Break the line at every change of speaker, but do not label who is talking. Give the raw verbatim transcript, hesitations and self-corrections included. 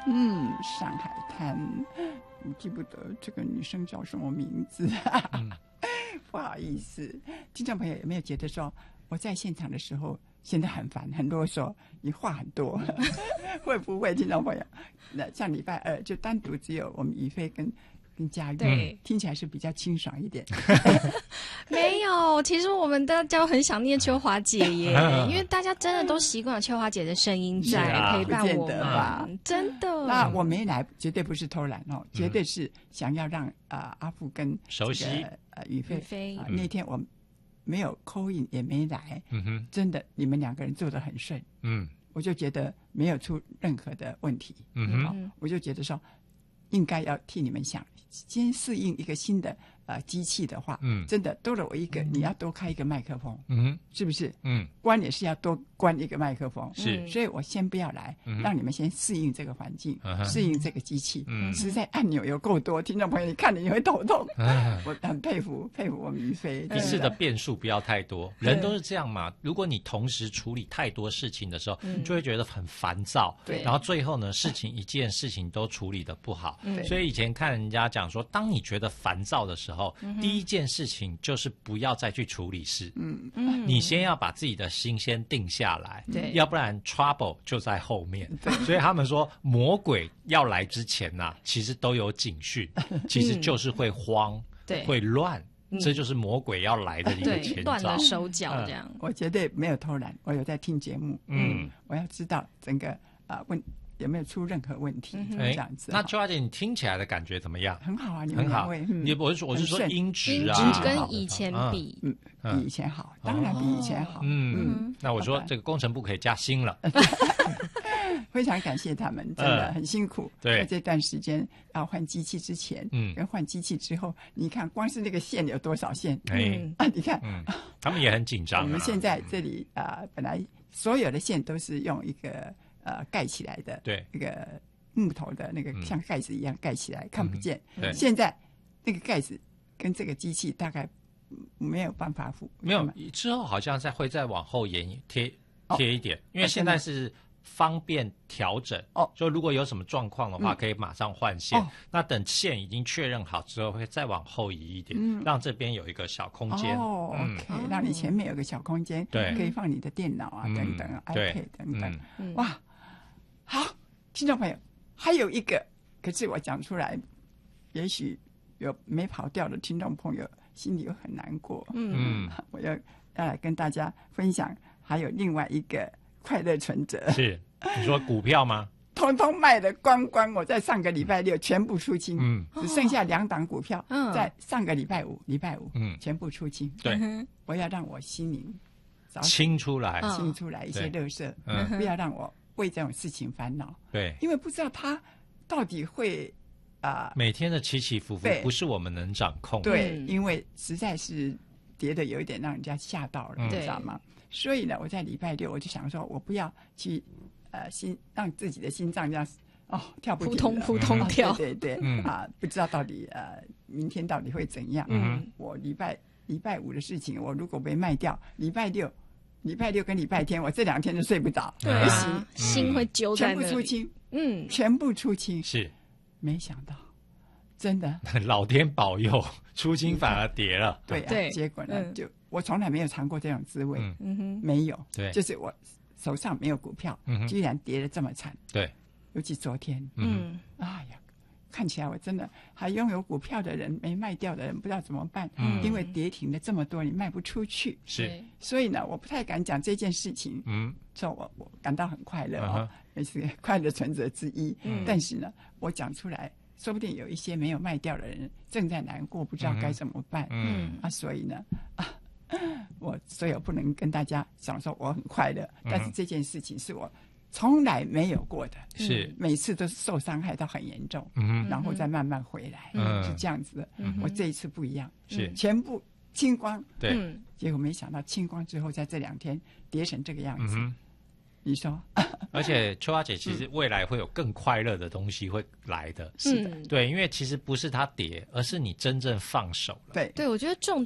嗯，上海滩，你记不得这个女生叫什么名字？嗯、不好意思，听众朋友有没有觉得说我在现场的时候现在很烦，很啰嗦，你话很多，会不会？听众朋友，那像礼拜二就单独只有我们于飞跟。跟佳玉，对，听起来是比较清爽一点。
没有，其实我们大家很想念秋华姐耶，因为大家真的都习惯了秋华姐的声音在陪伴我们吧，真的。
那我没来，绝对不是偷懒哦，绝对是想要让啊、呃、阿富跟
熟悉
呃于飞、呃、那天我没有 call in 也没来，嗯哼，真的你们两个人做得很顺，嗯，我就觉得没有出任何的问题，嗯哼、哦，我就觉得说应该要替你们想。先适应一个新的呃机器的话，嗯，真的多了我一个，嗯、你要多开一个麦克风，嗯，是不是？嗯，关也是要多关一个麦克风，
是。
所以我先不要来，嗯、让你们先适应这个环境，嗯、适应这个机器。嗯，实在按钮有够多，听众朋友你看了你会头痛。嗯、我很佩服佩服我们于飞，
一次的变数不要太多，人都是这样嘛。如果你同时处理太多事情的时候，嗯、就会觉得很烦躁，对。然后最后呢，事情一件事情都处理得不好，嗯、所以以前看人家讲说，当你觉得烦躁的时候，嗯、第一件事情就是不要再去处理事，嗯嗯，你先要把自己的心先定下来，对，要不然 trouble 就在后面。所以他们说，魔鬼要来之前呐、啊，其实都有警讯，其实就是会慌，对、嗯，会乱。嗯、这就是魔鬼要来的一个前兆，
断了手脚这样、
嗯。我绝对没有偷懒，我有在听节目，嗯，我要知道整个啊、呃、问。有没有出任何问题？嗯、这样子，
那秋华姐，你听起来的感觉怎么样？
很好啊，你们两位，
你、嗯、我是我是说音质啊，
音质跟以前比，
嗯，比以前好，当然比以前好。嗯
嗯，那我说这个工程部可以加薪了。
非常感谢他们，真的很辛苦。
嗯、对，
在这段时间要换机器之前，嗯，跟换机器之后，你看光是那个线有多少线？嗯啊，你看，
嗯，他们也很紧张、啊。
我们现在这里啊、呃，本来所有的线都是用一个。呃，盖起来的，
对，
那个木头的那个像盖子一样盖起来，嗯、看不见。
对，
现在那个盖子跟这个机器大概没有办法付。
没有，之后好像再会再往后延贴贴一点，哦、因为现在是方便调整。哦，就如果有什么状况的话，可以马上换线。哦、那等线已经确认好之后，会再往后移一点，嗯、让这边有一个小空间。
哦、嗯、，OK， 让你前面有个小空间，
对，
可以放你的电脑啊，嗯、等等啊 ，iPad 等等，
嗯、
哇。好，听众朋友，还有一个，可是我讲出来，也许有没跑掉的听众朋友心里又很难过。嗯，我要要来跟大家分享，还有另外一个快乐存折。
是你说股票吗？
通通卖的光光，我在上个礼拜六全部出清，嗯，只剩下两档股票，嗯，在上个礼拜五，礼拜五，嗯，全部出清。
对，
我要让我心灵
清出来，
清出来一些垃圾，嗯，不要让我。为这种事情烦恼，
对，
因为不知道他到底会啊、呃，
每天的起起伏伏不是我们能掌控的，
对，因为实在是跌的有一点让人家吓到了，嗯、你知道吗？所以呢，我在礼拜六我就想说，我不要去呃心让自己的心脏这样哦跳不停的
扑通扑通跳，
对对对，嗯、啊，不知道到底呃明天到底会怎样？嗯，我礼拜礼拜五的事情，我如果没卖掉，礼拜六。礼拜六跟礼拜天，我这两天都睡不着，
对啊，心会揪在那里。
全部出清，
嗯，
全部出清。
是，
没想到，真的，
老天保佑，出清反而跌了。
对啊，对结果呢，嗯、就我从来没有尝过这种滋味，嗯哼，没有，
对，
就是我手上没有股票，嗯、居然跌得这么惨，
对，
尤其昨天，嗯，哎呀。看起来我真的还拥有股票的人没卖掉的人不知道怎么办，嗯、因为跌停了这么多，你卖不出去。
是，
所以呢，我不太敢讲这件事情。嗯，所以我我感到很快乐哦，也、uh-huh. 是快乐存折之一。嗯，但是呢，我讲出来，说不定有一些没有卖掉的人正在难过，不知道该怎么办。嗯，啊，所以呢，啊，我所以我不能跟大家讲说我很快乐，嗯、但是这件事情是我。从来没有过的，
是
每次都是受伤害到很严重，嗯，然后再慢慢回来，嗯，是这样子的。嗯，我这一次不一样，
是全
部清光，
对，
嗯，结果没想到清光之后，在这两天跌成这个样子，嗯、你说？
而且秋花姐其实未来会有更快乐的东西会来的，
是的，
对，因为其实不是它跌，而是你真正放手了，
对，
对，我觉得重